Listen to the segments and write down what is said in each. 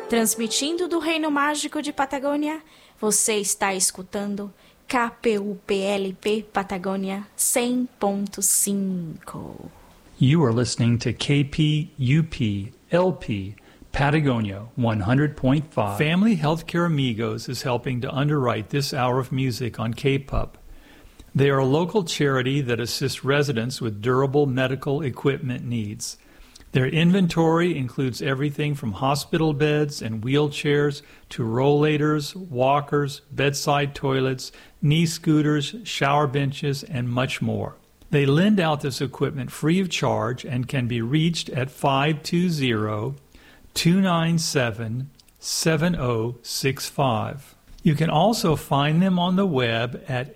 Transmitindo do Reino Mágico de Patagônia, você está escutando KPUPLP Patagônia 100.5. You are listening to KPUP LP Patagonia 100.5. Family Healthcare Amigos is helping to underwrite this hour of music on KPUP. They are a local charity that assists residents with durable medical equipment needs. Their inventory includes everything from hospital beds and wheelchairs to rollators, walkers, bedside toilets, knee scooters, shower benches, and much more. They lend out this equipment free of charge and can be reached at 520-297-7065. You can also find them on the web at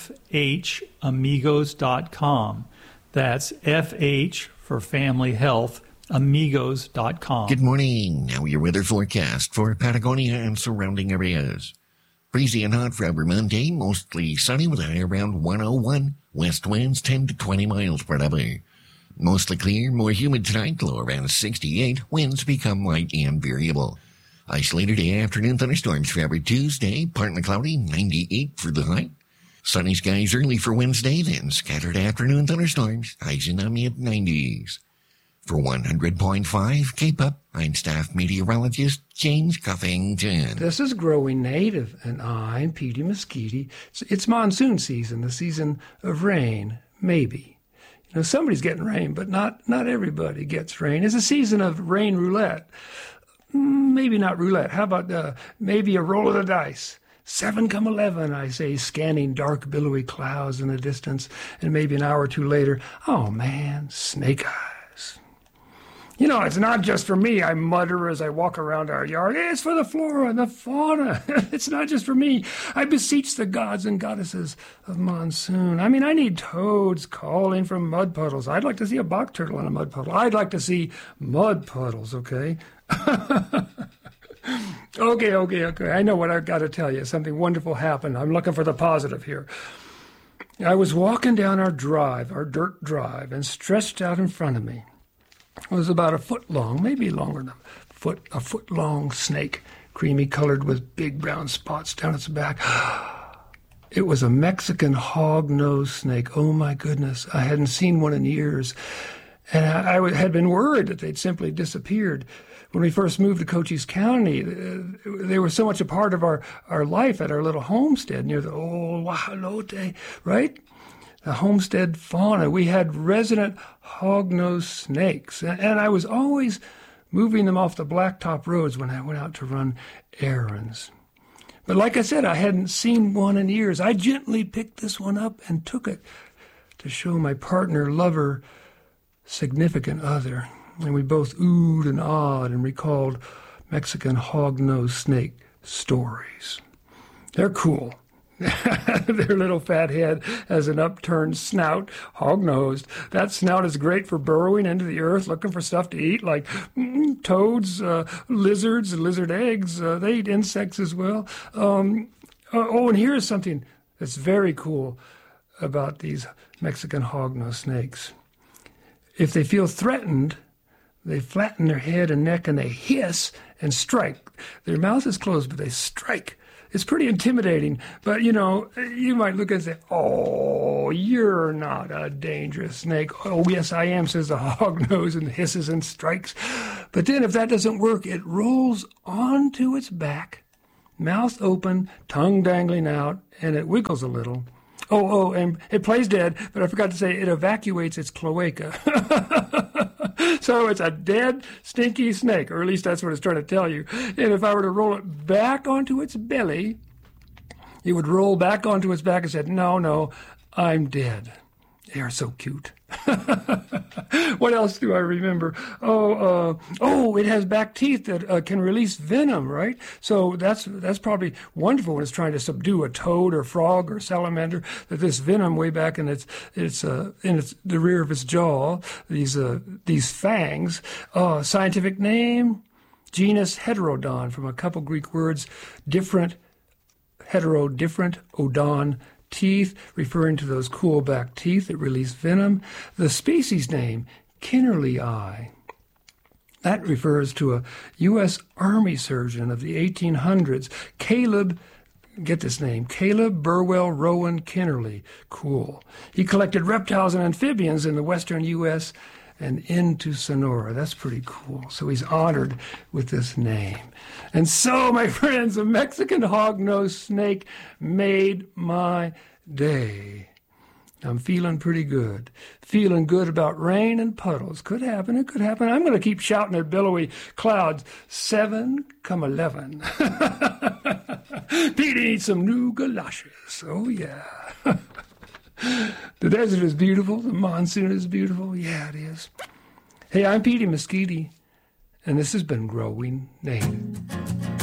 fhamigos.com. That's FH for Family Health, amigos.com. Good morning. Now your weather forecast for Patagonia and surrounding areas. Breezy and hot for every Monday, mostly sunny with a high around 101. West winds 10 to 20 miles per hour. Mostly clear, more humid tonight, low around 68. Winds become light and variable. Isolated afternoon thunderstorms for every Tuesday, partly cloudy, 98 for the high. Sunny skies early for Wednesday, then scattered afternoon thunderstorms, highs in the mid-90s. For 100.5 KPUP, I'm staff meteorologist James Cuffington. This is Growing Native, and I'm Petey Mesquite. It's monsoon season, the season of rain, maybe. You know, somebody's getting rain, but not everybody gets rain. It's a season of rain roulette. Maybe not roulette. How about maybe a roll of the dice? 7 come 11, I say, scanning dark, billowy clouds in the distance, and maybe an hour or two later, oh man, snake eyes. You know, it's not just for me, I mutter as I walk around our yard. It's for the flora and the fauna. It's not just for me. I beseech the gods and goddesses of monsoon. I mean, I need toads calling from mud puddles. I'd like to see a box turtle in a mud puddle. I'd like to see mud puddles, okay? Okay. I know what I've got to tell you. Something wonderful happened. I'm looking for the positive here. I was walking down our drive, our dirt drive, and stretched out in front of me was about a foot long, maybe longer than a foot long snake, creamy colored with big brown spots down its back. It was a Mexican hog-nosed snake. Oh my goodness, I hadn't seen one in years. And I had been worried that they'd simply disappeared. When we first moved to Cochise County, they were so much a part of our life at our little homestead near the old Wahalote, right? The homestead fauna. We had resident hog-nosed snakes, and I was always moving them off the blacktop roads when I went out to run errands. But like I said, I hadn't seen one in years. I gently picked this one up and took it to show my partner, lover, significant other. And we both oohed and awed and recalled Mexican hog-nosed snake stories. They're cool. Their little fat head has an upturned snout, hog-nosed. That snout is great for burrowing into the earth, looking for stuff to eat, like toads, lizards, and lizard eggs. They eat insects as well. And here's something that's very cool about these Mexican hog-nosed snakes. If they feel threatened, they flatten their head and neck, and they hiss and strike. Their mouth is closed, but they strike. It's pretty intimidating, but, you know, you might look and say, oh, you're not a dangerous snake. Oh, yes, I am, says the hog-nose, and hisses and strikes. But then if that doesn't work, it rolls onto its back, mouth open, tongue dangling out, and it wiggles a little. Oh, and it plays dead, but I forgot to say it evacuates its cloaca. So it's a dead, stinky snake, or at least that's what it's trying to tell you. And if I were to roll it back onto its belly, it would roll back onto its back and said, no, I'm dead. They are so cute. What else do I remember? It has back teeth that can release venom, right? So that's probably wonderful when it's trying to subdue a toad or frog or salamander. That this venom way back in the rear of its jaw, these fangs. Scientific name, genus Heterodon, from a couple Greek words, different, odon. Teeth, referring to those cool back teeth that release venom. The species name, Kinnerley. That refers to a U.S. Army surgeon of the 1800s, Caleb, get this name, Caleb Burwell Rowan Kennerly. Cool. He collected reptiles and amphibians in the western U.S. and into Sonora. That's pretty cool. So he's honored with this name. And so, my friends, a Mexican hognose snake made my day. I'm feeling pretty good. Feeling good about rain and puddles. Could happen, it could happen. I'm going to keep shouting at billowy clouds. 7-11. Petey needs some new galoshes. Oh, yeah. The desert is beautiful. The monsoon is beautiful. Yeah, it is. Hey, I'm Petey Mesquite, and this has been Growing Native.